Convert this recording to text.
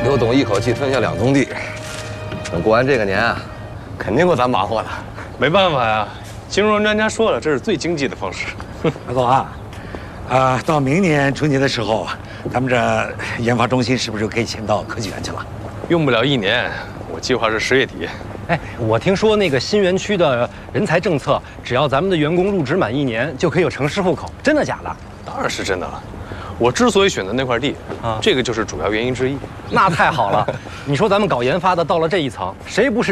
刘董一口气吞下2宗地，等过完这个年啊，肯定够咱忙活的。 没办法呀，金融专家说了，这是最经济的方式。 老总啊，到明年春节的时候，咱们这研发中心是不是就可以迁到科技园去了？ 用不了1年，我计划是10月底。 哎，我听说那个新园区的人才政策，只要咱们的员工入职满1年，就可以有城市户口，真的假的？ 当然是真的了。我之所以选择那块地，这个就是主要原因之一。 那太好了！你说咱们搞研发的到了这一层，谁不是